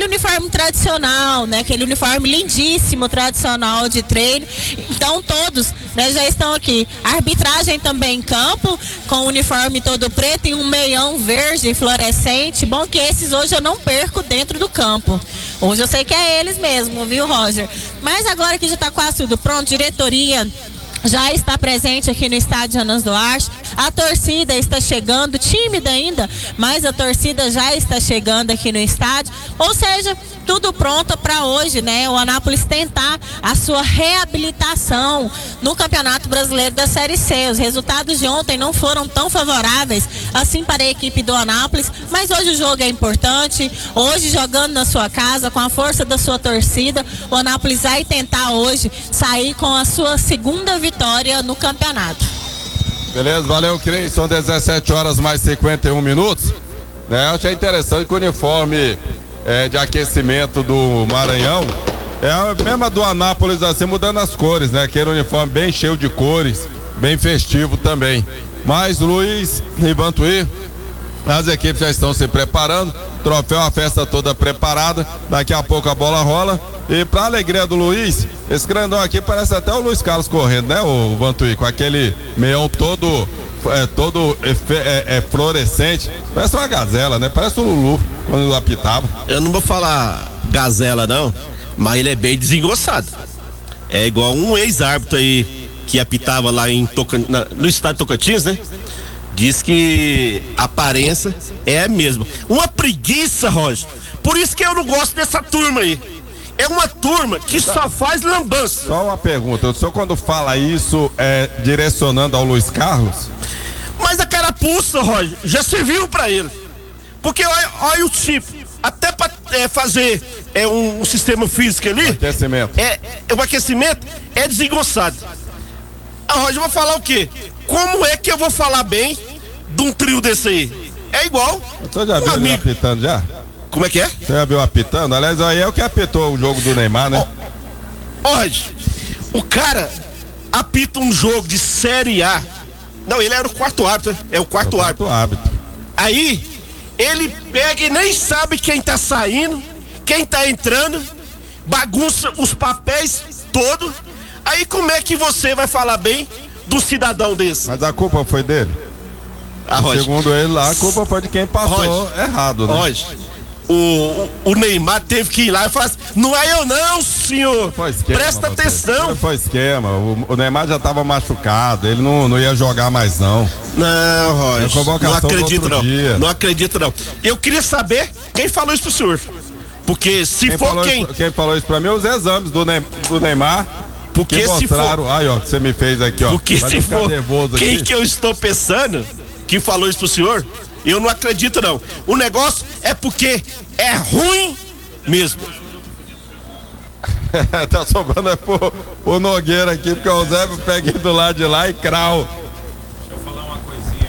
aquele uniforme tradicional, né? Aquele uniforme lindíssimo, tradicional de treino. Então todos, né, já estão aqui. A arbitragem também em campo, com o uniforme todo preto e um meião verde fluorescente. Bom que esses hoje eu não perco dentro do campo. Hoje eu sei que é eles mesmo, viu, Roger? Mas agora que já está quase tudo pronto, diretoria já está presente aqui no estádio Jonas Duarte. A torcida está chegando, tímida ainda, mas a torcida já está chegando aqui no estádio. Ou seja, tudo pronto para hoje, né? O Anápolis tentar a sua reabilitação no Campeonato Brasileiro da Série C. Os resultados de ontem não foram tão favoráveis assim para a equipe do Anápolis, mas hoje o jogo é importante. Hoje, jogando na sua casa, com a força da sua torcida, o Anápolis vai tentar hoje sair com a sua segunda vitória no campeonato. Beleza, valeu, Cris. São 17 horas mais 51 minutos. Né? Eu achei interessante que o uniforme de aquecimento do Maranhão é a mesma do Anápolis, assim, mudando as cores, né? Aquele uniforme bem cheio de cores, bem festivo também. Mas Luiz e Vantuí, as equipes já estão se preparando, troféu, a festa toda preparada, daqui a pouco a bola rola. E pra alegria do Luiz, esse grandão aqui parece até o Luiz Carlos correndo, né, o Vantuí, com aquele meião todo fluorescente, parece uma gazela, né, parece o Lulu quando apitava. Eu não vou falar gazela não, mas ele é bem desengonçado, é igual um ex-árbitro aí que apitava lá no estado de Tocantins, né? Diz que a aparência é a mesma. Uma preguiça, Roger. Por isso que eu não gosto dessa turma aí. É uma turma que só faz lambança. Só uma pergunta, o senhor quando fala isso é direcionando ao Luiz Carlos? Mas a carapuça, Roger, já serviu pra ele. Porque olha o tipo, até pra fazer um sistema físico ali. Aquecimento. O aquecimento é desengonçado. Ah, Roger, eu vou falar o quê? Como é que eu vou falar bem de um trio desse aí? É igual. Você já viu ele apitando já? Como é que é? Você já viu apitando? Aliás, aí é o que apitou o jogo do Neymar, né? Roger, o cara apita um jogo de Série A. Não, ele era o quarto árbitro, é o quarto árbitro. Aí, ele pega e nem sabe quem tá saindo, quem tá entrando, bagunça os papéis todo. Aí como é que você vai falar bem do cidadão desse? Mas a culpa foi dele? Segundo ele lá, a culpa foi de quem passou errado, né? Roger, o Neymar teve que ir lá e falar assim, não é eu não, senhor, presta atenção. Foi esquema, o Neymar já estava machucado, ele não ia jogar mais não. Não, Roger, não acredito não, dia. Não acredito não. Eu queria saber quem falou isso pro senhor, porque quem falou isso pra mim, os exames do Neymar, porque que mostraram, aí ó, que você me fez aqui ó. Porque se for quem que eu estou pensando que falou isso pro senhor, eu não acredito não. O negócio é porque é ruim mesmo. Tá sobrando pro Nogueira aqui, porque o Zé pega do lado de lá e crau. Deixa eu falar uma coisinha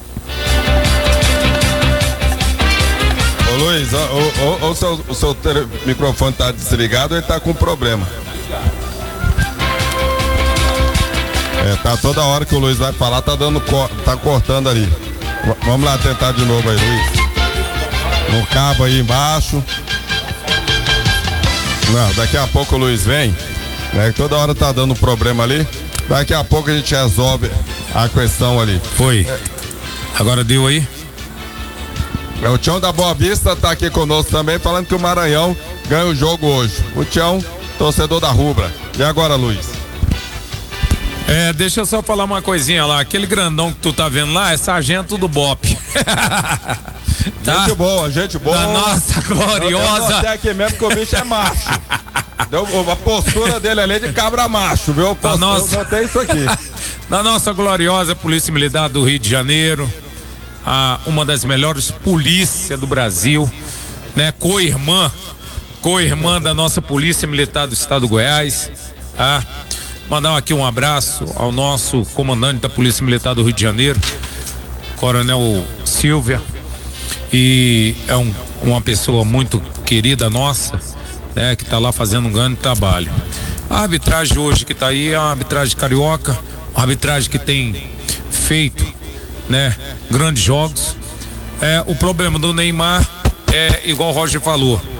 aqui. Ô Luiz, o seu microfone tá desligado, ele tá com problema. Tá toda hora que o Luiz vai falar, tá cortando ali. Vamos lá tentar de novo aí, Luiz. No cabo aí embaixo. Não, daqui a pouco o Luiz vem, né? Toda hora tá dando problema ali. Daqui a pouco a gente resolve a questão ali. Foi. Agora deu aí? O Tião da Boa Vista tá aqui conosco também, falando que o Maranhão ganha o jogo hoje. O Tião, torcedor da Rubra. E agora, Luiz? Deixa eu só falar uma coisinha lá. Aquele grandão que tu tá vendo lá é sargento do BOP. Tá? Gente boa. Da nossa gloriosa. Até aqui mesmo que o bicho é macho. A postura dele ali é de cabra macho, viu? Não tem isso aqui. Da nossa gloriosa Polícia Militar do Rio de Janeiro, uma das melhores polícias do Brasil, né? Co-irmã da nossa Polícia Militar do Estado do Goiás, tá? Mandar aqui um abraço ao nosso comandante da Polícia Militar do Rio de Janeiro, Coronel Silvia, e é uma pessoa muito querida nossa, né, que está lá fazendo um grande trabalho. A arbitragem hoje que está aí é uma arbitragem carioca, uma arbitragem que tem feito, né, grandes jogos. O problema do Neymar é igual o Roger falou,